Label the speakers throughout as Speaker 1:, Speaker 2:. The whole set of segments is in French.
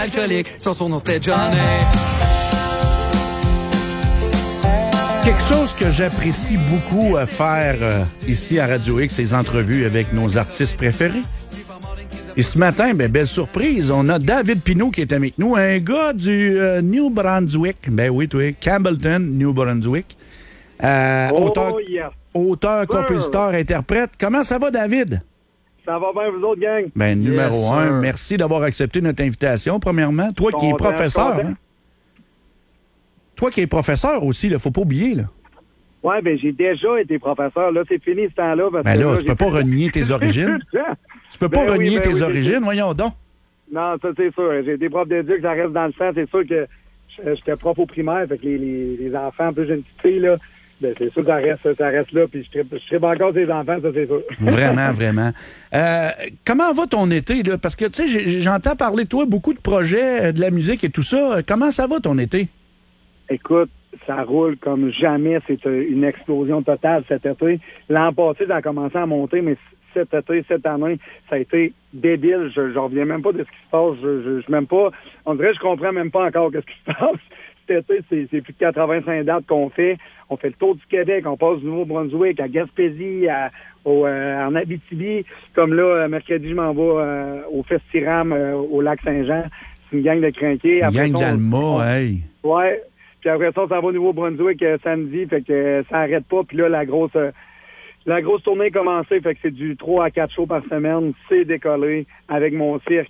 Speaker 1: alcoolique. Son nom c'était Johnny.
Speaker 2: Quelque chose que j'apprécie beaucoup à faire ici à Radio X, les entrevues avec nos artistes préférés. Et ce matin, belle surprise, on a David Pinault qui est avec nous, un gars du New Brunswick. Ben oui, toi, Campbellton, New Brunswick. Auteur, compositeur, interprète. Comment ça va, David?
Speaker 3: Ça va bien, vous autres, gang?
Speaker 2: Numéro 1, merci d'avoir accepté notre invitation, premièrement. Toi qui es professeur, hein? Toi qui es professeur aussi, il faut pas oublier, là.
Speaker 3: Oui, j'ai déjà été professeur. Là, c'est fini ce temps-là.
Speaker 2: Tu peux pas renier tes origines. Tu peux pas renier tes origines, voyons donc.
Speaker 3: Non, ça, c'est sûr. J'ai été prof d'éduc, ça reste dans le sang. C'est sûr que j'étais prof au primaire, fait que les enfants, en plus, j'ai une petite fille, là. C'est sûr que ça reste là, puis je tripe encore ces enfants, ça, c'est sûr.
Speaker 2: Vraiment, vraiment. Comment va ton été, là? Parce que, tu sais, j'entends parler de toi, beaucoup de projets, de la musique et tout ça. Comment ça va, ton été?
Speaker 3: Écoute, ça roule comme jamais. C'est une explosion totale cet été. L'an passé, ça a commencé à monter, mais cet été, cette année, ça a été débile. Je reviens même pas de ce qui se passe. Je même pas. On dirait que je comprends même pas encore ce qui se passe. Cet été, c'est plus de 85 dates qu'on fait. On fait le tour du Québec. On passe du Nouveau-Brunswick à Gaspésie, en Abitibi. Comme là, mercredi, je m'en vais au Festiram, au Lac-Saint-Jean. C'est une gang de crinqués.
Speaker 2: Une gang d'Alma, hey!
Speaker 3: Ouais. Puis après ça, on s'en va au Nouveau-Brunswick samedi, fait que ça arrête pas. Puis là, la grosse tournée est commencée, fait que c'est du 3 à 4 shows par semaine. C'est décollé avec mon cirque,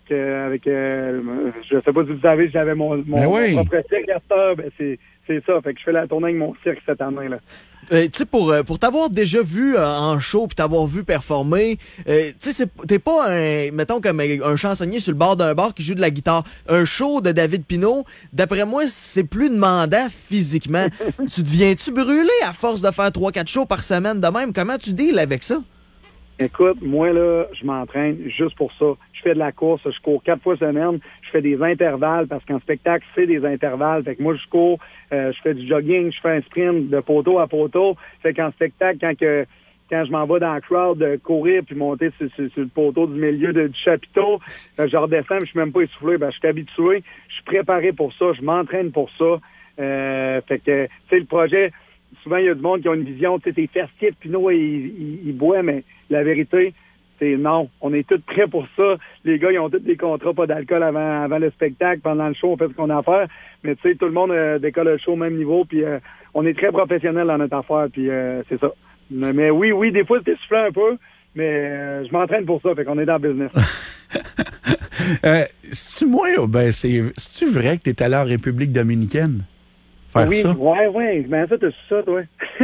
Speaker 3: je sais pas si vous savez, j'avais mon propre cirque à cette heure, c'est ça. Fait que je fais la tournée avec mon cirque cette année, là.
Speaker 4: Tu sais, pour t'avoir déjà vu en show puis t'avoir vu performer, tu sais, t'es pas mettons comme un chansonnier sur le bord d'un bar qui joue de la guitare. Un show de David Pinault, d'après moi, c'est plus demandant physiquement. Tu deviens-tu brûlé à force de faire 3-4 shows par semaine de même? Comment tu deals avec ça?
Speaker 3: Écoute, moi, là, je m'entraîne juste pour ça. Je fais de la course, je cours 4 fois semaine. Je fais des intervalles parce qu'en spectacle, c'est des intervalles. Fait que moi, je cours, je fais du jogging, je fais un sprint de poteau à poteau. Fait qu'en spectacle, quand je m'en vais dans la crowd, courir puis monter sur le poteau du milieu du chapiteau, je redescends, je suis même pas essoufflé. Je suis habitué, je suis préparé pour ça, je m'entraîne pour ça. Fait que, tu sais, le projet, souvent, il y a du monde qui a une vision, tu sais, c'est festif, puis nous, ils boivent, mais la vérité, c'est non. On est tous prêts pour ça. Les gars, ils ont tous des contrats, pas d'alcool avant le spectacle. Pendant le show, on fait ce qu'on a à faire. Mais tu sais, tout le monde décolle le show au même niveau, puis on est très professionnels dans notre affaire, puis c'est ça. Mais oui, des fois, c'est essoufflant un peu, mais je m'entraîne pour ça, fait qu'on est dans le business.
Speaker 2: C'est-tu moi, c'est-tu vrai que t'es allé en République dominicaine?
Speaker 3: Oui, mais ça, t'as su ça, toi.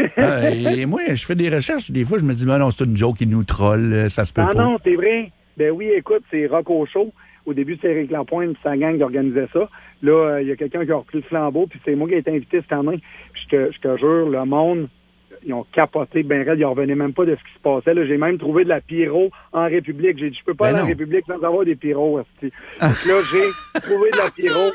Speaker 2: Et moi, je fais des recherches. Des fois, je me dis, non, c'est une joke qui nous troll. Ça se peut pas.
Speaker 3: Non, c'est vrai. Ben oui, écoute, c'est Rocco Show. Au début, c'est Éric Lapointe et sa gang qui organisait ça. Là, il y a quelqu'un qui a repris le flambeau, puis c'est moi qui ai été invité cette année. Puis je te jure, le monde, ils ont capoté ben raide. Ils en revenaient même pas de ce qui se passait. Là, j'ai même trouvé de la pyro en République. J'ai dit, je peux pas aller en République sans avoir des pyros. Donc là, j'ai trouvé de la pyro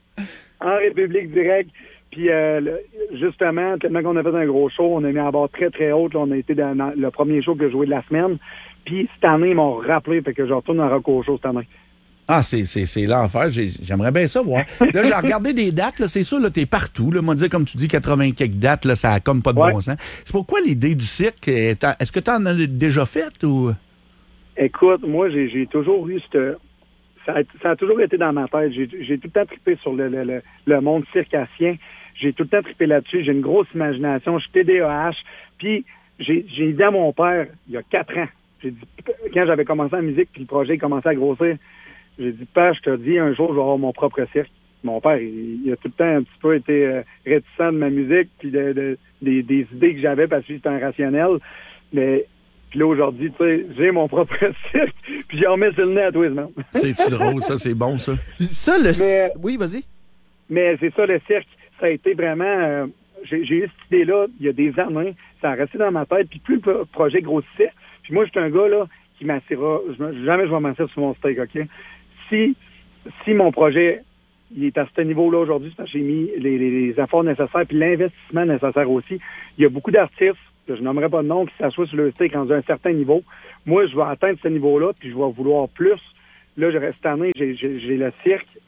Speaker 3: en République direct. Puis, justement, tellement qu'on a fait un gros show, on a mis à bord très, très haute. Là, on a été dans le premier show que j'ai joué de la semaine. Puis, cette année, ils m'ont rappelé, fait que je retourne à Rocco Show cette année.
Speaker 2: Ah, c'est l'enfer. J'aimerais bien ça voir. Là, j'ai regardé des dates. Là, c'est sûr, là, t'es partout. Là, moi, dire, comme tu dis, 80 quelques dates, là, ça a comme pas de bon sens. C'est pourquoi l'idée du cirque? Est-ce que t'en as déjà fait ou?
Speaker 3: Écoute, moi, j'ai toujours eu ça a toujours été dans ma tête. J'ai tout le temps trippé sur le monde circassien. J'ai tout le temps trippé là-dessus. J'ai une grosse imagination. Je suis TDAH. Puis, j'ai dit à mon père, il y a 4 ans, j'ai dit, quand j'avais commencé la musique, puis le projet commençait à grossir, j'ai dit, père, je te dis, un jour, je vais avoir mon propre cirque. Mon père, il a tout le temps un petit peu été réticent de ma musique, puis des idées que j'avais, parce que c'était un rationnel. Mais, puis là, aujourd'hui, tu sais, j'ai mon propre cirque, puis j'en remets sur le nez à tous les semaines.
Speaker 2: C'est drôle, ça, c'est bon, ça.
Speaker 4: Oui, vas-y.
Speaker 3: Mais c'est ça, le cirque. Ça a été vraiment... j'ai eu cette idée-là il y a des années. Ça a resté dans ma tête. Puis plus le projet grossissait... Puis moi, je suis un gars, là, qui m'assirera... Jamais je vais m'asseoir sur mon steak, OK? Si mon projet il est à ce niveau-là aujourd'hui, c'est parce que j'ai mis les efforts nécessaires puis l'investissement nécessaire aussi. Il y a beaucoup d'artistes, que je nommerai pas de nom, qui s'assoient sur le steak rendu à un certain niveau. Moi, je vais atteindre ce niveau-là, puis je vais vouloir plus. Là, cette année, j'ai le cirque.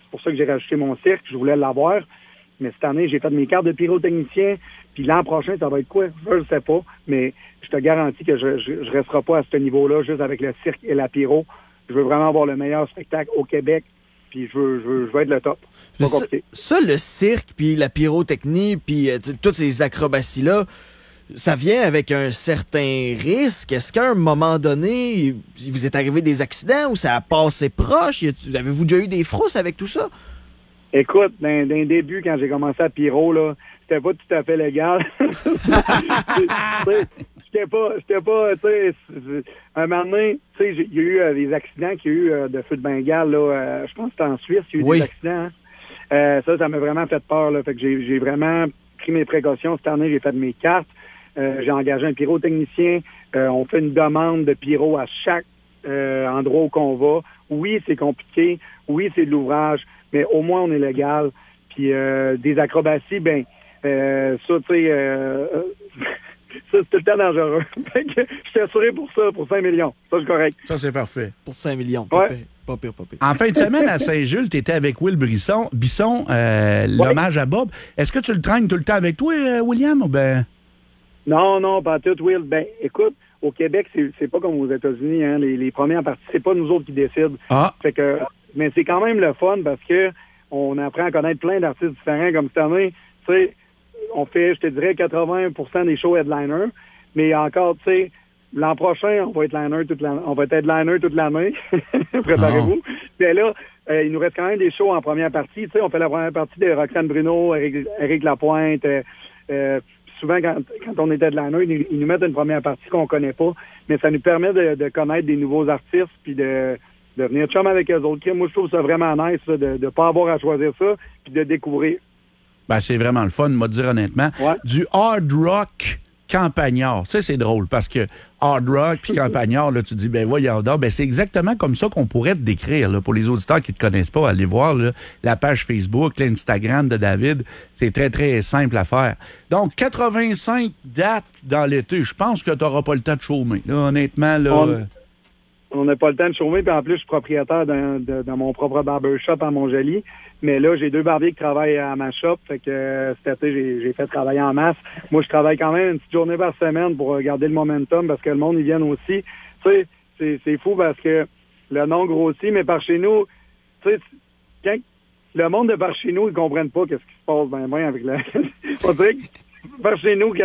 Speaker 3: c'est pour ça que j'ai rajouté mon cirque. Je voulais l'avoir. Mais cette année, j'ai fait mes cartes de pyrotechnicien. Puis l'an prochain, ça va être quoi? Je ne sais pas. Mais je te garantis que je ne resterai pas à ce niveau-là, juste avec le cirque et la pyro. Je veux vraiment avoir le meilleur spectacle au Québec. Puis je veux être le top.
Speaker 4: Ça, le cirque, puis la pyrotechnie, puis toutes ces acrobaties-là, ça vient avec un certain risque. Est-ce qu'à un moment donné, il vous est arrivé des accidents ou ça a passé proche? Avez-vous déjà eu des frousses avec tout ça?
Speaker 3: Écoute, d'un début, quand j'ai commencé à pyro, là, c'était pas tout à fait légal. J'étais pas, tu sais, un moment donné, tu sais, il y a eu des accidents qu'il y a eu de feu de Bengale, là, je pense que c'était en Suisse, il y a eu des accidents. Hein. Ça m'a vraiment fait peur, là. Fait que j'ai vraiment pris mes précautions. Cette année, j'ai fait mes cartes. J'ai engagé un pyrotechnicien. On fait une demande de pyro à chaque endroit où qu'on va. Oui, c'est compliqué. Oui, c'est de l'ouvrage. Mais au moins, on est légal. Puis des acrobaties, ça, tu sais, ça, c'est tout le temps dangereux. Fait que je suis assuré pour ça, pour 5 millions. Ça, c'est correct.
Speaker 2: Ça, c'est parfait.
Speaker 4: Pour 5 millions.
Speaker 3: Ouais.
Speaker 4: Pas pire.
Speaker 2: En fin de semaine, à Saint-Jules, tu étais avec Will Bisson, l'hommage à Bob. Est-ce que tu le traînes tout le temps avec toi, William, ou ben?
Speaker 3: Non, pas tout, Will. Ben, écoute, au Québec, c'est pas comme aux États-Unis, hein. Les premières parties, c'est pas nous autres qui décident.
Speaker 2: Ah.
Speaker 3: Fait que, mais c'est quand même le fun parce que on apprend à connaître plein d'artistes différents comme cette année. Tu sais, on fait, je te dirais, 80% des shows headliner. Mais encore, tu sais, l'an prochain, on va être headliner toute l'année. Préparez-vous. Puis là, il nous reste quand même des shows en première partie. Tu sais, on fait la première partie de Roxane Bruno, Éric Lapointe. Souvent, quand on est headliner, ils nous mettent une première partie qu'on connaît pas. Mais ça nous permet de connaître des nouveaux artistes puis de venir chum avec eux autres. Moi, je trouve ça vraiment nice là, de ne pas avoir à choisir ça puis de découvrir.
Speaker 2: Ben, c'est vraiment le fun, moi, de dire honnêtement.
Speaker 3: Ouais.
Speaker 2: Du hard rock campagnard. Tu sais, c'est drôle parce que hard rock puis campagnard, là, tu dis, ben voyons donc, ben c'est exactement comme ça qu'on pourrait te décrire, là, pour les auditeurs qui te connaissent pas. Allez voir là, la page Facebook, l'Instagram de David. C'est très, très simple à faire. Donc, 85 dates dans l'été. Je pense que tu n'auras pas le temps de chômer. Là, honnêtement, là...
Speaker 3: On n'a pas le temps de chômer, puis en plus, je suis propriétaire de mon propre barbershop à Montjoli. Mais là, j'ai 2 barbiers qui travaillent à ma shop, fait que cet été, j'ai fait travailler en masse. Moi, je travaille quand même une petite journée par semaine pour garder le momentum, parce que le monde, ils viennent aussi. Tu sais, c'est fou parce que le nom grossit, mais par chez nous, tu sais, quand le monde de par chez nous, ils comprennent pas qu'est-ce qui se passe ben avec la... On dirait que par chez nous, quand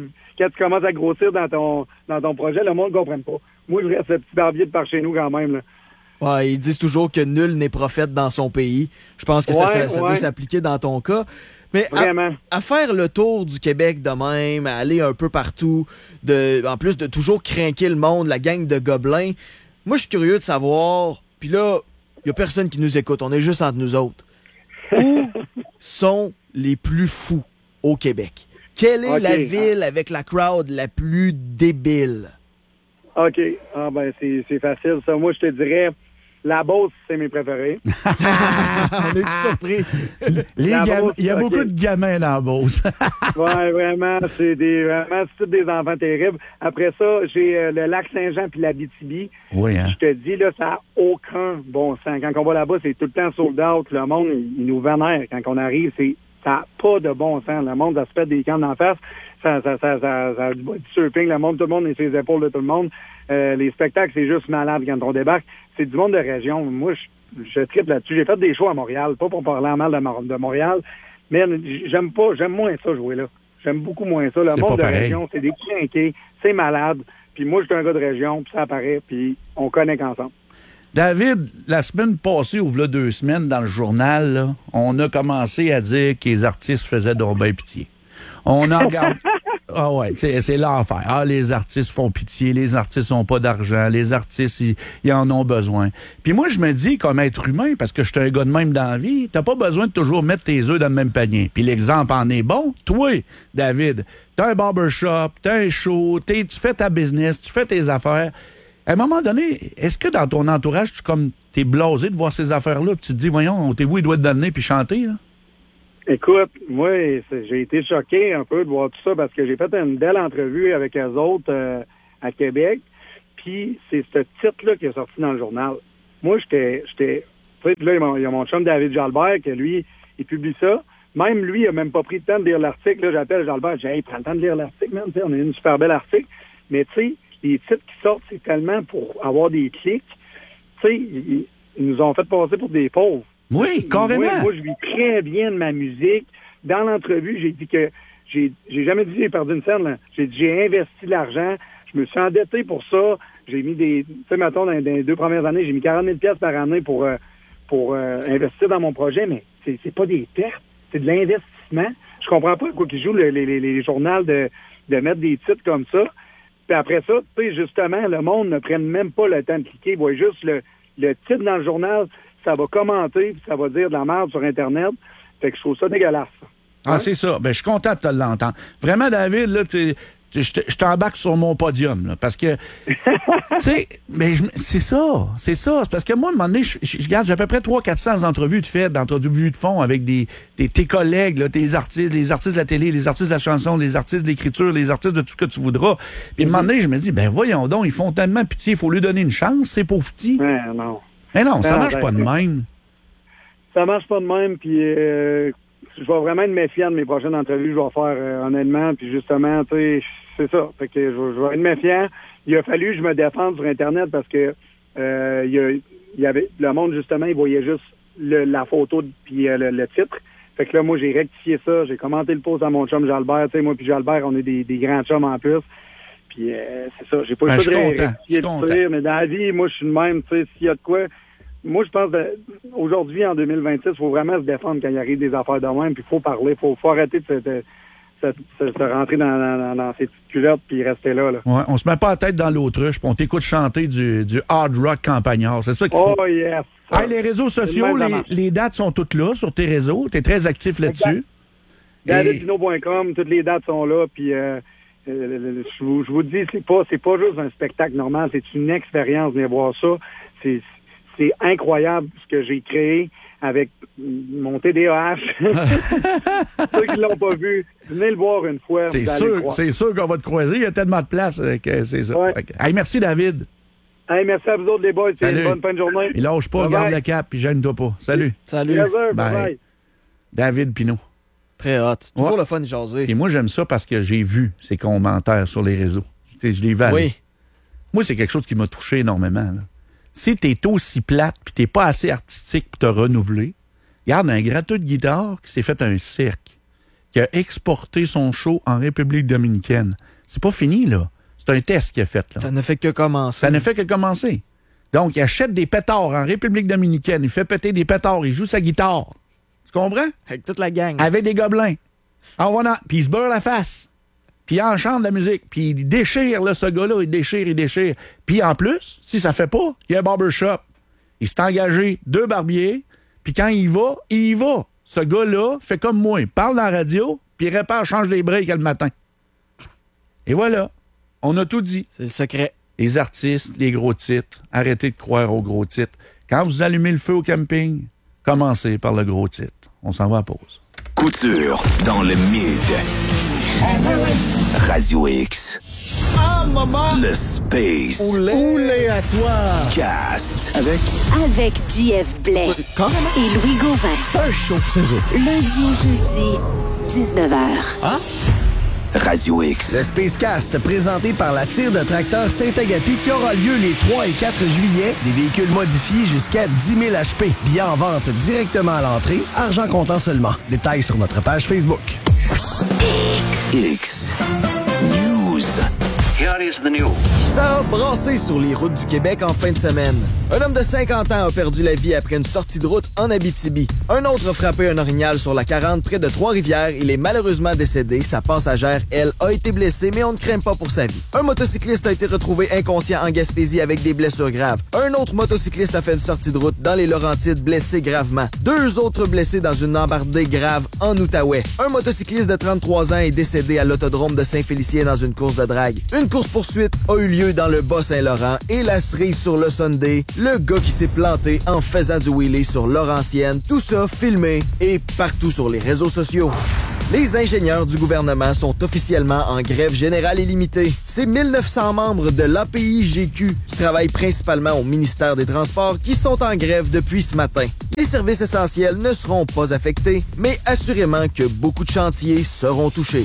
Speaker 3: tu commences à grossir dans ton projet, le monde ne comprenne pas. Moi, je reste ce petit barbier de par chez nous quand même, là.
Speaker 4: Ouais, ils disent toujours que nul n'est prophète dans son pays. Je pense que ça peut s'appliquer dans ton cas. Mais à faire le tour du Québec de même, à aller un peu partout, en plus de toujours craquer le monde, la gang de gobelins, moi, je suis curieux de savoir, puis là, il n'y a personne qui nous écoute, on est juste entre nous autres. Où sont les plus fous au Québec? Quelle est la ville avec la crowd la plus débile?
Speaker 3: OK. Ah ben c'est facile, ça. Moi, je te dirais, la Beauce, c'est mes préférés.
Speaker 4: On est surpris.
Speaker 2: Il y a beaucoup de gamins dans la Beauce.
Speaker 3: Ouais, vraiment, c'est tous des enfants terribles. Après ça, j'ai le lac Saint-Jean puis l'Abitibi.
Speaker 2: Oui, hein.
Speaker 3: Je te dis, là, ça n'a aucun bon sens. Quand on va là-bas, c'est tout le temps sold out. Le monde, il nous vénère. Quand on arrive, ça n'a pas de bon sens. Le monde, ça se pète des cannes d'en face. Ça a du surfing, tout le monde est sur les épaules de tout le monde. Les spectacles, c'est juste malade quand on débarque. C'est du monde de région. Moi, je tripe là-dessus. J'ai fait des shows à Montréal, pas pour parler en mal de Montréal, mais j'aime moins ça jouer là. J'aime beaucoup moins ça. Le monde de région, c'est des crinqués, c'est malade. Puis moi, je suis un gars de région, puis ça apparaît, puis on connaît qu'ensemble.
Speaker 2: David, la semaine passée, ou v'là 2 semaines, dans le journal, là, on a commencé à dire que les artistes faisaient donc ben pitié. On a regardé... Ah ouais, c'est l'enfer. Ah, les artistes font pitié, les artistes n'ont pas d'argent, les artistes, ils en ont besoin. Puis moi, je me dis, comme être humain, parce que je suis un gars de même dans la vie, t'as pas besoin de toujours mettre tes œufs dans le même panier. Puis l'exemple en est bon. Toi, David, t'as un barbershop, t'as un show, tu fais ta business, tu fais tes affaires. À un moment donné, est-ce que dans ton entourage, t'es blasé de voir ces affaires-là, puis tu te dis, voyons, t'es vous, il doit te donner puis chanter, là?
Speaker 3: Écoute, moi, j'ai été choqué un peu de voir tout ça parce que j'ai fait une belle entrevue avec eux autres à Québec. Puis c'est ce titre-là qui est sorti dans le journal. Moi, j'étais Tu sais, là, il y a mon chum David Jalbert, que lui, il publie ça. Même lui, il a même pas pris le temps de lire l'article. Là, j'appelle Jalbert, je dis, hey, prends le temps de lire l'article, man. T'sais, on a une super belle article. Mais tu sais, les titres qui sortent, c'est tellement pour avoir des clics. Tu sais, ils nous ont fait passer pour des pauvres.
Speaker 2: Oui, carrément.
Speaker 3: Moi, je vis très bien de ma musique. Dans l'entrevue, j'ai dit que j'ai jamais dit que j'ai perdu une scène. Là. J'ai dit j'ai investi de l'argent. Je me suis endetté pour ça. J'ai mis tu sais, mettons, dans les 2 premières années, j'ai mis 40 000 $ par année pour investir dans mon projet, mais c'est pas des pertes, c'est de l'investissement. Je comprends pas quoi qu'ils jouent les journaux de mettre des titres comme ça. Puis après ça, tu sais, justement, le monde ne prenne même pas le temps de cliquer. Ils voient juste le titre dans le journal, ça va commenter, puis ça va dire de la merde sur Internet. Fait que je trouve ça dégueulasse.
Speaker 2: Ah, c'est ça. Ben, je suis content de te l'entendre. Vraiment, David, là, je t'embarque sur mon podium, là, parce que, tu sais, mais c'est ça. C'est parce que moi, à un moment donné, je garde, j'ai à peu près 300-400 entrevues d'entrevues de fond avec tes collègues, là, tes artistes, les artistes de la télé, les artistes de la chanson, les artistes de l'écriture, les artistes de tout ce que tu voudras. Puis à un moment donné, je me dis, ben, voyons donc, ils font tellement pitié, il faut lui donner une chance, ces pauvres petits.
Speaker 3: Non.
Speaker 2: Mais non, ça marche pas de même.
Speaker 3: Ça marche pas de même, puis je vais vraiment être méfiant de mes prochaines entrevues que je vais faire, honnêtement, puis justement, tu sais, c'est ça. Fait que je vais être méfiant. Il a fallu que je me défende sur Internet parce que il y avait le monde, justement, il voyait juste la photo puis le titre. Fait que là, moi, j'ai rectifié ça. J'ai commenté le post à mon chum Jalbert. Tu sais, moi puis Jalbert, on est des grands chums en plus. Puis c'est ça. J'ai pas eu le choix de rectifier le tir, mais dans la vie, moi, je suis le même. Tu sais, s'il y a de quoi... Moi, je pense aujourd'hui, en 2026, il faut vraiment se défendre quand il arrive des affaires de même, puis il faut parler, faut arrêter de se rentrer dans ces petites culottes puis rester là.
Speaker 2: Ouais, on se met pas la tête dans l'autruche, puis on t'écoute chanter du hard rock campagnard. C'est ça qu'il faut.
Speaker 3: Oh yes!
Speaker 2: Hey, les réseaux sociaux, les dates sont toutes là sur tes réseaux. T'es très actif là-dessus.
Speaker 3: DavidPinot.com, toutes les dates sont là, puis je vous dis, c'est pas juste un spectacle normal, c'est une expérience de venir voir ça. C'est incroyable ce que j'ai créé avec mon TDAH. Ceux qui l'ont pas vu, venez le voir une fois.
Speaker 2: C'est sûr qu'on va te croiser. Il y a tellement de place que c'est ça.
Speaker 3: Ouais.
Speaker 2: Hey, merci, David.
Speaker 3: Hey, merci à vous autres, les boys. C'est une bonne fin de journée.
Speaker 2: Il lâche pas, garde le cap, puis gêne-toi pas. Salut.
Speaker 4: Salut.
Speaker 3: Bye.
Speaker 2: David Pinot.
Speaker 4: Très hot. Toujours le fun de jaser.
Speaker 2: Et moi, j'aime ça parce que j'ai vu ses commentaires sur les réseaux. Je les valide.
Speaker 4: Oui.
Speaker 2: Moi, c'est quelque chose qui m'a touché énormément, là. Si t'es aussi plate pis t'es pas assez artistique pour te renouveler, regarde un gratteux de guitare qui s'est fait un cirque, qui a exporté son show en République dominicaine. C'est pas fini, là. C'est un test qu'il a fait, là.
Speaker 4: Ça ne fait que commencer.
Speaker 2: Ça ne fait que commencer. Donc, il achète des pétards en République dominicaine, il fait péter des pétards, il joue sa guitare. Tu comprends?
Speaker 4: Avec toute la gang.
Speaker 2: Avec des gobelins. Puis il se beurre la face. Puis il enchante la musique, puis il déchire, là, ce gars-là, il déchire. Puis en plus, si ça fait pas, il y a un barbershop. Il s'est engagé 2 barbiers, puis quand il va. Ce gars-là fait comme moi, il parle dans la radio, puis il répare, change les breaks le matin. Et voilà, on a tout dit.
Speaker 4: C'est le secret.
Speaker 2: Les artistes, les gros titres, arrêtez de croire aux gros titres. Quand vous allumez le feu au camping, commencez par le gros titre. On s'en va à pause.
Speaker 5: Couture dans le mid. Radio X.
Speaker 6: Ah, maman!
Speaker 5: Le Space.
Speaker 6: Oulé à toi!
Speaker 5: Cast.
Speaker 7: Avec JF Blais et Louis Gauvin.
Speaker 6: C'est un show, c'est ça.
Speaker 7: Lundi au jeudi, 19h.
Speaker 6: Hein?
Speaker 5: Radio X.
Speaker 6: Le Spacecast, présenté par la tire de tracteur Saint-Agapi qui aura lieu les 3 et 4 juillet. Des véhicules modifiés jusqu'à 10 000 HP. Billets en vente directement à l'entrée. Argent comptant seulement. Détails sur notre page Facebook.
Speaker 5: X. News.
Speaker 8: Here is the news.
Speaker 4: Ça a brassé sur les routes du Québec en fin de semaine. Un homme de 50 ans a perdu la vie après une sortie de route en Abitibi. Un autre a frappé un orignal sur la 40 près de Trois-Rivières. Il est malheureusement décédé. Sa passagère, elle, a été blessée, mais on ne craint pas pour sa vie. Un motocycliste a été retrouvé inconscient en Gaspésie avec des blessures graves. Un autre motocycliste a fait une sortie de route dans les Laurentides, blessé gravement. 2 autres blessés dans une embardée grave en Outaouais. Un motocycliste de 33 ans est décédé à l'autodrome de Saint-Félicien dans une course de drague. Une course-poursuite a eu lieu dans le Bas-Saint-Laurent et la cerise sur le Sunday, le gars qui s'est planté en faisant du wheelie sur Laurentienne, tout ça filmé et partout sur les réseaux sociaux. Les ingénieurs du gouvernement sont officiellement en grève générale illimitée. C'est 1900 membres de l'APIGQ qui travaillent principalement au ministère des Transports qui sont en grève depuis ce matin. Les services essentiels ne seront pas affectés, mais assurément que beaucoup de chantiers seront touchés.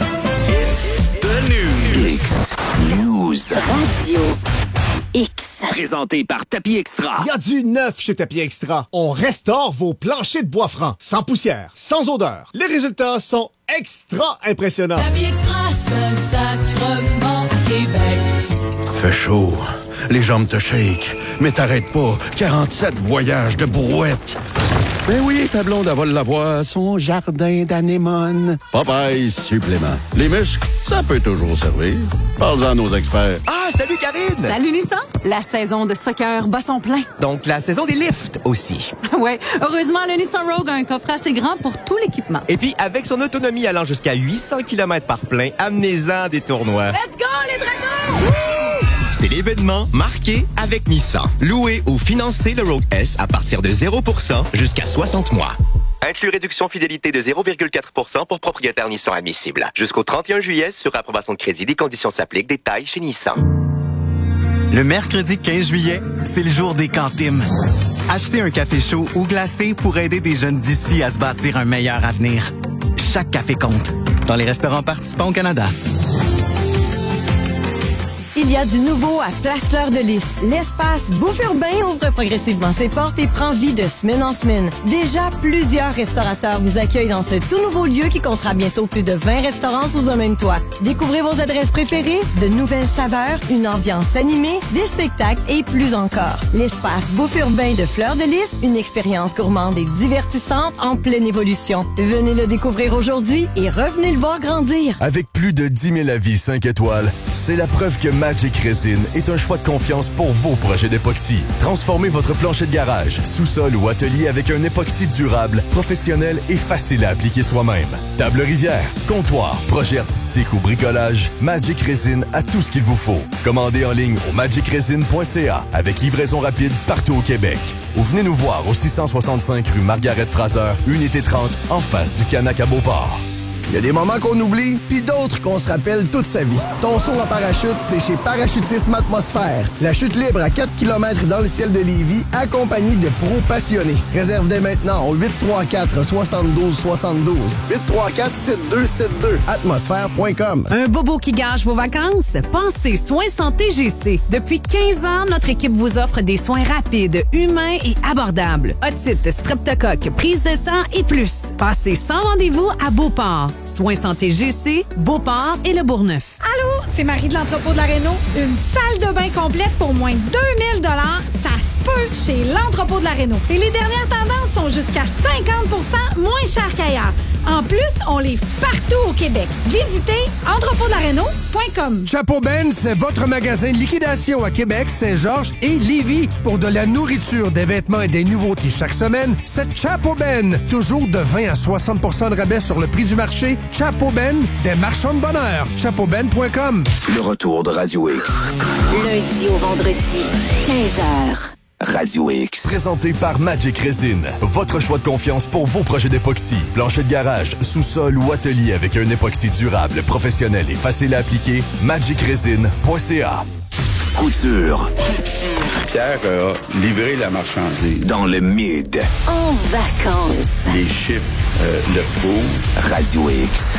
Speaker 5: News.
Speaker 7: Radio X.
Speaker 5: Présenté par Tapis Extra.
Speaker 9: Il y a du neuf chez Tapis Extra. On restaure vos planchers de bois franc, sans poussière, sans odeur. Les résultats sont extra impressionnants.
Speaker 10: Tapis Extra, Saint-Sacrement, Québec.
Speaker 2: Fait chaud. Les jambes te shake. Mais t'arrêtes pas. 47 voyages de brouette. Ben oui, ta blonde, elle va l'avoir, son jardin d'anémone. Popeye supplément. Les muscles, ça peut toujours servir. Parle-en à nos experts.
Speaker 11: Ah, salut Karine!
Speaker 12: Salut Nissan! La saison de soccer bat son plein.
Speaker 11: Donc la saison des lifts aussi.
Speaker 12: Ouais, heureusement, le Nissan Rogue a un coffre assez grand pour tout l'équipement.
Speaker 11: Et puis, avec son autonomie allant jusqu'à 800 km par plein, amenez-en des tournois.
Speaker 10: Let's go, les dragons!
Speaker 11: C'est l'événement marqué avec Nissan. Louez ou financez le Rogue S à partir de 0% jusqu'à 60 mois. Inclus réduction fidélité de 0,4% pour propriétaire Nissan admissible. Jusqu'au 31 juillet, sur approbation de crédit, des conditions s'appliquent. Détails chez Nissan.
Speaker 13: Le mercredi 15 juillet, c'est le jour des cantines. Achetez un café chaud ou glacé pour aider des jeunes d'ici à se bâtir un meilleur avenir. Chaque café compte. Dans les restaurants participants au Canada.
Speaker 14: Il y a du nouveau à Place Fleur de Lys. L'espace Bouffe Urbain ouvre progressivement ses portes et prend vie de semaine en semaine. Déjà, plusieurs restaurateurs vous accueillent dans ce tout nouveau lieu qui comptera bientôt plus de 20 restaurants sous un même toit. Découvrez vos adresses préférées, de nouvelles saveurs, une ambiance animée, des spectacles et plus encore. L'espace Bouffe Urbain de Fleur de Lys, une expérience gourmande et divertissante en pleine évolution. Venez le découvrir aujourd'hui et revenez le voir grandir.
Speaker 15: Avec plus de 10 000 avis 5 étoiles, c'est la preuve que Magic Resin est un choix de confiance pour vos projets d'époxy. Transformez votre plancher de garage, sous-sol ou atelier avec un époxy durable, professionnel et facile à appliquer soi-même. Table rivière, comptoir, projet artistique ou bricolage, Magic Resin a tout ce qu'il vous faut. Commandez en ligne au magicresin.ca avec livraison rapide partout au Québec. Ou venez nous voir au 665 rue Margaret-Fraser, unité 30, en face du Canac à Beauport.
Speaker 6: Il y a des moments qu'on oublie, puis d'autres qu'on se rappelle toute sa vie. Ton saut en parachute, c'est chez Parachutisme Atmosphère. La chute libre à 4 km dans le ciel de Lévis, accompagnée de pros passionnés. Réserve dès maintenant au 834-7272. 834-7272. Atmosphère.com.
Speaker 16: Un bobo qui gâche vos vacances? Pensez Soins Santé GC. Depuis 15 ans, notre équipe vous offre des soins rapides, humains et abordables. Otite, streptocoque, prise de sang et plus. Passez sans rendez-vous à Beauport. Soins Santé GC, Beauport et le Bourgneuf.
Speaker 17: Allô, c'est Marie de l'entrepôt de la Réno. Une salle de bain complète pour moins de 2000 $, ça se peut chez l'entrepôt de la Réno. Et les dernières tendances sont jusqu'à 50% moins chères qu'ailleurs. En plus, on livre partout au Québec. Visitez entrepôtdelaréno.com.
Speaker 18: Chapeau Ben, c'est votre magasin de liquidation à Québec, Saint-Georges et Lévis. Pour de la nourriture, des vêtements et des nouveautés chaque semaine, c'est Chapeau Ben. Toujours de 20 à 60% de rabais sur le prix du marché. Chapeau Ben, des marchands de bonheur. chapeauben.com.
Speaker 5: Le retour de Radio X.
Speaker 7: Lundi au vendredi, 15h.
Speaker 5: Radio X.
Speaker 15: Présenté par Magic Resin. Votre choix de confiance pour vos projets d'époxy. Plancher de garage, sous-sol ou atelier avec un époxy durable, professionnel et facile à appliquer. magicresin.ca.
Speaker 5: Couture.
Speaker 2: Pierre a livré la marchandise.
Speaker 5: Dans le mid.
Speaker 7: En vacances.
Speaker 2: Les chiffres le prouvent.
Speaker 5: Radio X.